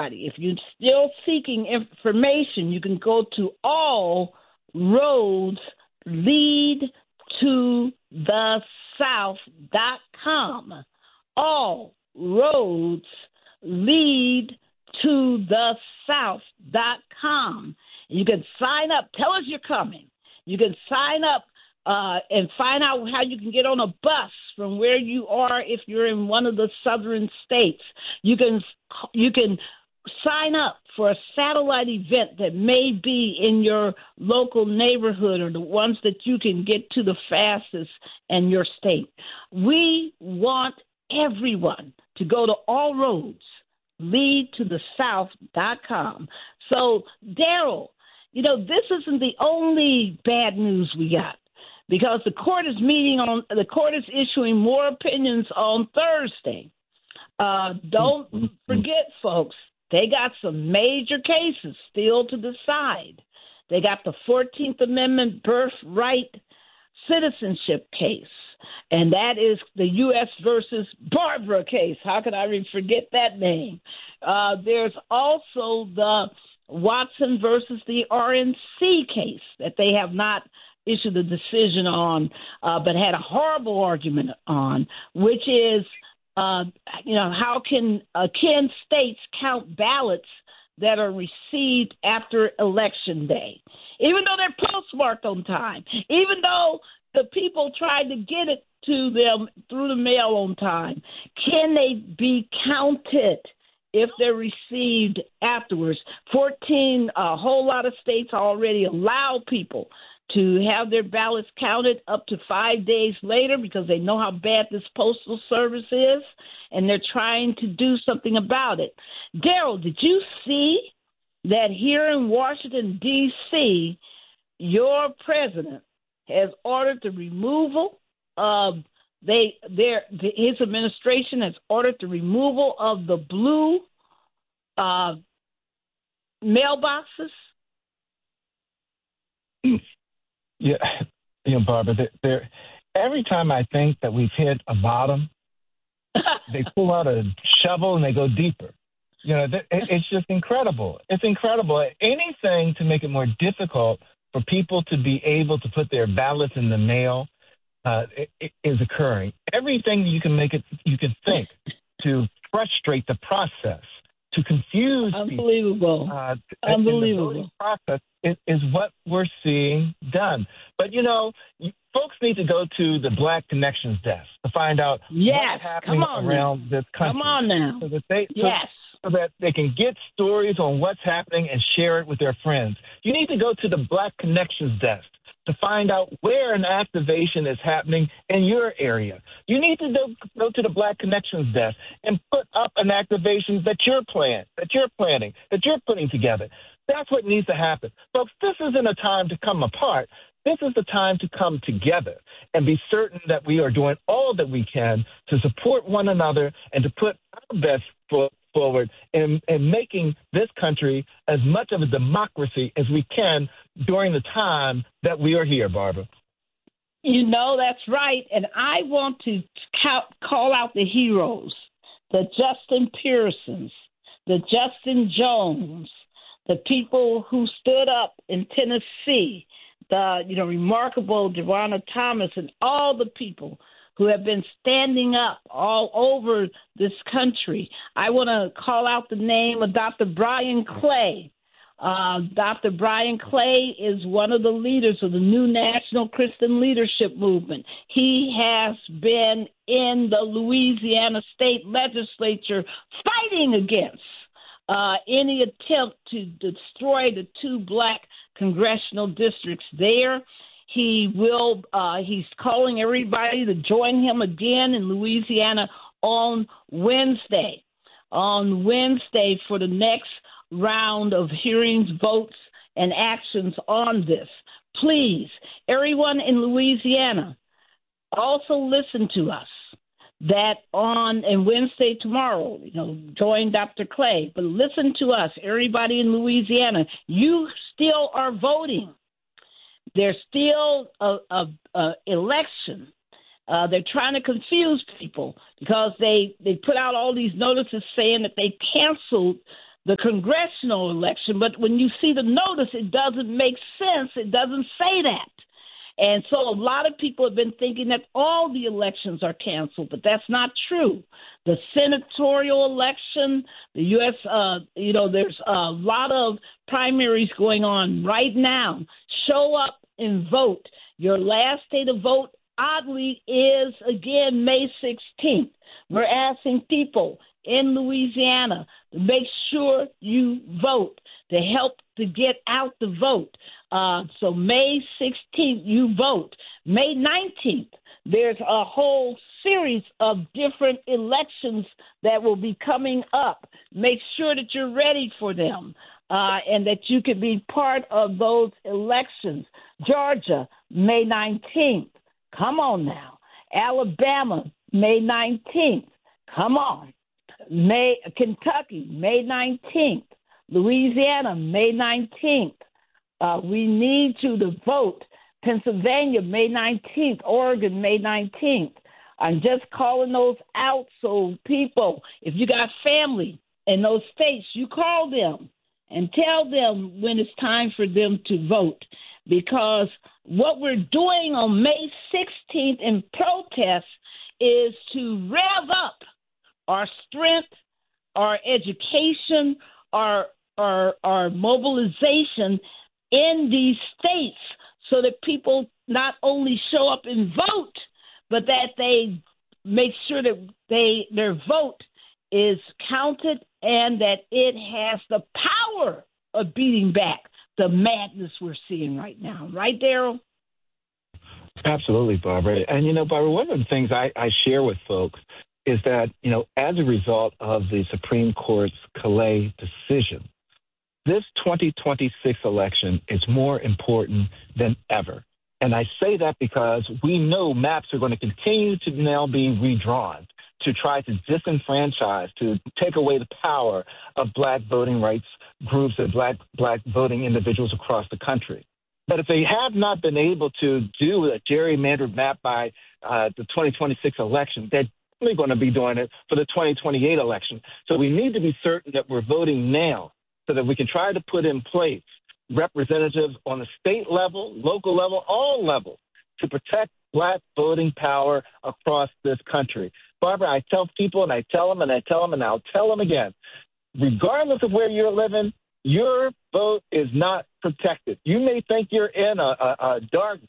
everybody. If you're still seeking information, you can go to All Roads Lead to the South.com. All Roads Lead to the South.com. You can sign up. Tell us you're coming. You can sign up and find out how you can get on a bus from where you are if you're in one of the southern states. You can sign up for a satellite event that may be in your local neighborhood or the ones that you can get to the fastest in your state. We want everyone to go to All Roads Lead to the South.com. So, Daryl, this isn't the only bad news we got, because the court is issuing more opinions on Thursday. Don't forget, folks, they got some major cases still to decide. They got the 14th Amendment birthright citizenship case, and that is the U.S. versus Barbara case. How could I forget that name? There's also the Watson versus the RNC case that they have not issued a decision on, but had a horrible argument on, which is, how can states count ballots that are received after Election Day, even though they're postmarked on time, even though the people tried to get it to them through the mail on time? Can they be counted if they're received afterwards? A whole lot of states already allow people to have their ballots counted up to 5 days later because they know how bad this postal service is, and they're trying to do something about it. Daryl, did you see that here in Washington, D.C., your president has ordered the removal of his administration has ordered the removal of the blue mailboxes? Yeah, Barbara, every time I think that we've hit a bottom, they pull out a shovel and they go deeper. It's just incredible. It's incredible. Anything to make it more difficult for people to be able to put their ballots in the mail is occurring. Everything you can think to frustrate the process, to confuse Unbelievable. people. Unbelievable. The voting process is what we're seeing done. But, folks need to go to the Black Connections desk to find out what's happening around this country. Come on now. So that they can get stories on what's happening and share it with their friends. You need to go to the Black Connections desk to find out where an activation is happening in your area. You need to go to the Black Connections desk and put up an activation that you're planning, that you're putting together. That's what needs to happen. Folks, this isn't a time to come apart. This is the time to come together and be certain that we are doing all that we can to support one another and to put our best foot forward in making this country as much of a democracy as we can during the time that we are here, Barbara. That's right. And I want to call out the heroes, the Justin Pearsons, the Justin Jones, the people who stood up in Tennessee, the remarkable Devonna Thomas, and all the people who have been standing up all over this country. I want to call out the name of Dr. Brian Clay. Dr. Brian Clay is one of the leaders of the New National Christian Leadership Movement. He has been in the Louisiana State Legislature fighting against any attempt to destroy the 2 Black congressional districts there. He's calling everybody to join him again in Louisiana on Wednesday for the next round of hearings, votes, and actions on this. Please, everyone in Louisiana, also listen to us. That on Wednesday tomorrow, join Dr. Clay, but listen to us, everybody in Louisiana. You still are voting. There's still a election. They're trying to confuse people because they put out all these notices saying that they canceled the congressional election. But when you see the notice, it doesn't make sense. It doesn't say that. And so a lot of people have been thinking that all the elections are canceled, but that's not true. The senatorial election, the U.S., there's a lot of primaries going on right now. Show up and vote. Your last day to vote, oddly, is, again, May 16th. We're asking people in Louisiana to make sure you vote, to help to get out the vote. So May 16th, you vote. May 19th, there's a whole series of different elections that will be coming up. Make sure that you're ready for them and that you can be part of those elections. Georgia, May 19th. Come on now. Alabama, May 19th. Come on. Kentucky, May 19th. Louisiana, May 19th. We need you to vote. Pennsylvania, May 19th. Oregon, May 19th. I'm just calling those out so people, if you got family in those states, you call them and tell them when it's time for them to vote. Because what we're doing on May 16th in protest is to rev up our strength, our education, our mobilization in these states so that people not only show up and vote, but that they make sure that their vote is counted and that it has the power of beating back the madness we're seeing right now. Right, Daryl? Absolutely, Barbara. And, Barbara, one of the things I share with folks is that, as a result of the Supreme Court's Calais decision, this 2026 election is more important than ever. And I say that because we know maps are going to continue to now be redrawn to try to disenfranchise, to take away the power of black voting rights groups and black voting individuals across the country. But if they have not been able to do a gerrymandered map by the 2026 election, they're only going to be doing it for the 2028 election. So we need to be certain that we're voting now so that we can try to put in place representatives on the state level, local level, all levels to protect black voting power across this country. Barbara, I tell people, and I tell them, and I tell them, and I'll tell them again, regardless of where you're living, your vote is not protected. You may think you're in a dark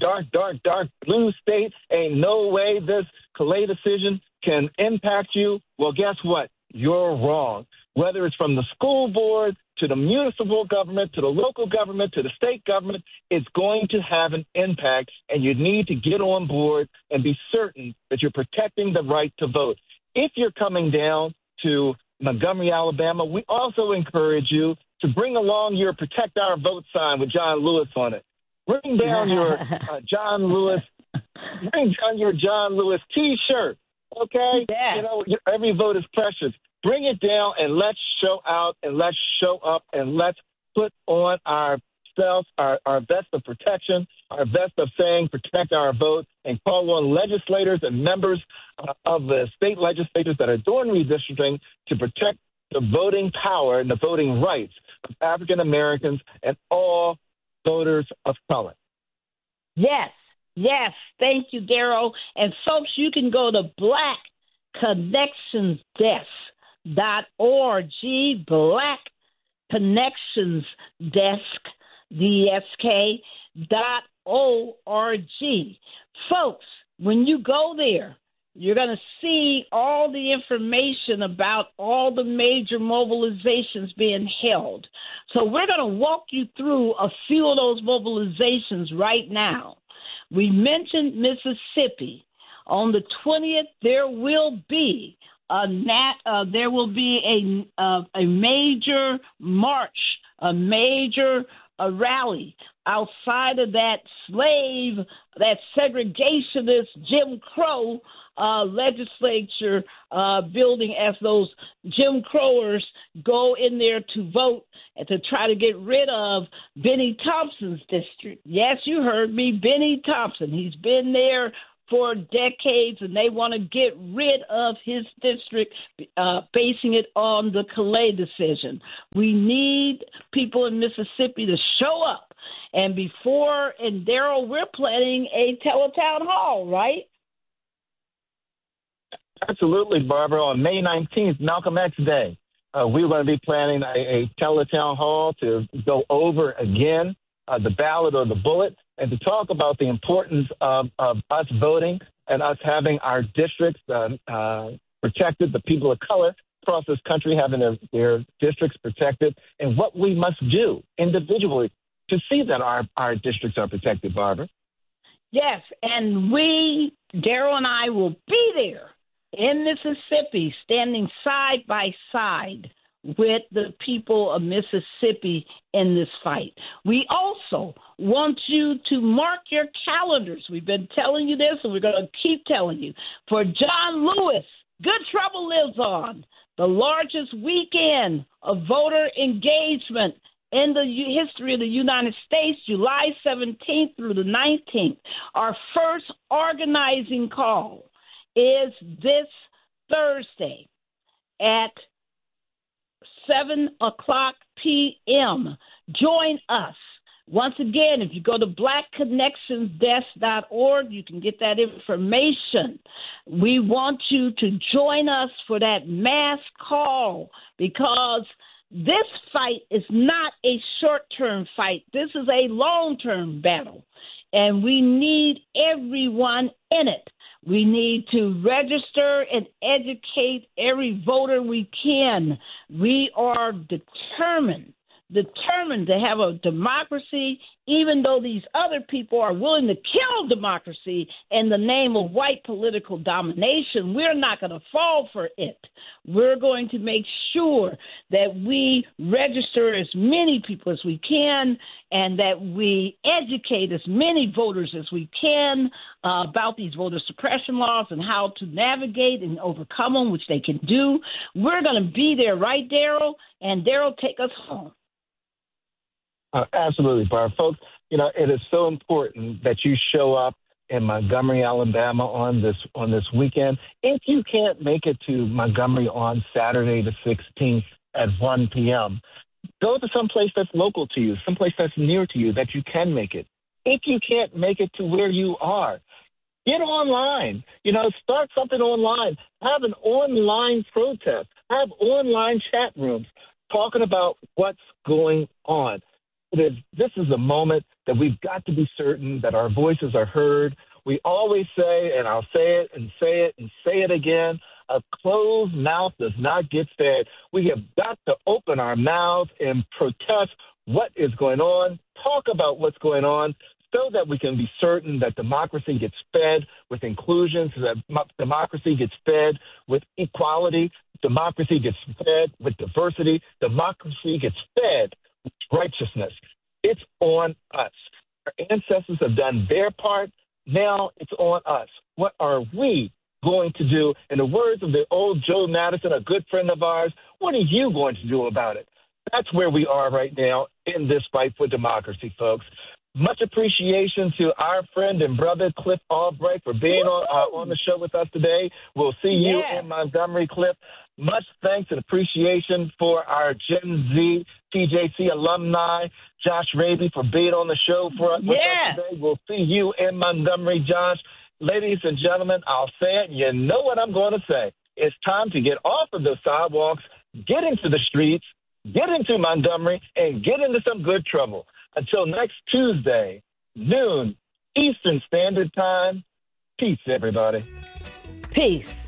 blue state. Ain't no way this Calais decision can impact you. Well, guess what? You're wrong. Whether it's from the school board to the municipal government, to the local government, to the state government, it's going to have an impact, and you need to get on board and be certain that you're protecting the right to vote. If you're coming down to Montgomery, Alabama, we also encourage you to bring along your Protect Our Vote sign with John Lewis on it. Bring down your John Lewis T-shirt, okay? Yeah. Every vote is precious. Bring it down and let's show out and let's show up and let's put on ourselves our vest of protection, our vest of saying protect our vote, and call on legislators and members of the state legislatures that are doing redistricting to protect the voting power and the voting rights of African Americans and all voters of color. Yes. Thank you, Daryl. And folks, you can go to blackconnectionsdesk.org, Black Connections Desk, DSK.org. Folks, when you go there, you're going to see all the information about all the major mobilizations being held. So we're going to walk you through a few of those mobilizations right now. We mentioned Mississippi. On the 20th, there will be a major march, a major rally outside of that segregationist Jim Crow legislature building, as those Jim Crowers go in there to vote and to try to get rid of Benny Thompson's district. Yes, you heard me, Benny Thompson. He's been there for decades, and they want to get rid of his district, basing it on the Calais decision. We need people in Mississippi to show up. And Daryl, we're planning a teletown hall, right? Absolutely, Barbara. On May 19th, Malcolm X Day, we're going to be planning a teletown hall to go over again the ballot or the bullet, and to talk about the importance of us voting and us having our districts protected, the people of color across this country having their districts protected, and what we must do individually to see that our districts are protected, Barbara. Yes, and Daryl and I will be there in Mississippi, standing side by side with the people of Mississippi in this fight. We also want you to mark your calendars. We've been telling you this, and we're going to keep telling you. For John Lewis, Good Trouble Lives On, the largest weekend of voter engagement in the history of the United States, July 17th through the 19th. Our first organizing call is this Thursday at 7:00 p.m. Join us. Once again, if you go to blackconnectionsdesk.org, you can get that information. We want you to join us for that mass call, because this fight is not a short-term fight. This is a long-term battle, and we need everyone in it. We need to register and educate every voter we can. We are determined to have a democracy, even though these other people are willing to kill democracy in the name of white political domination. We're not going to fall for it. We're going to make sure that we register as many people as we can, and that we educate as many voters as we can about these voter suppression laws and how to navigate and overcome them, which they can do. We're going to be there, right, Daryl? And Daryl, take us home. Absolutely, Barb. Folks, it is so important that you show up in Montgomery, Alabama on this weekend. If you can't make it to Montgomery on Saturday the 16th at 1 p.m., go to someplace that's local to you, someplace that's near to you that you can make it. If you can't make it to where you are, get online. Start something online. Have an online protest. Have online chat rooms talking about what's going on. This is a moment that we've got to be certain that our voices are heard. We always say, and I'll say it and say it and say it again, a closed mouth does not get fed. We have got to open our mouths and protest what is going on, talk about what's going on, so that we can be certain that democracy gets fed with inclusion, so that democracy gets fed with equality, democracy gets fed with diversity, democracy gets fed righteousness. It's on us. Our ancestors have done their part. Now it's on us. What are we going to do? In the words of the old Joe Madison, a good friend of ours, what are you going to do about it? That's where we are right now in this fight for democracy, folks. Much appreciation to our friend and brother, Cliff Albright, for being on the show with us today. We'll see you in Montgomery, Cliff. Much thanks and appreciation for our Gen Z TJC alumni, Josh Raby, for being on the show with us today. We'll see you in Montgomery, Josh. Ladies and gentlemen, I'll say it. You know what I'm going to say. It's time to get off of the sidewalks, get into the streets, get into Montgomery, and get into some good trouble. Until next Tuesday, noon, Eastern Standard Time. Peace, everybody. Peace.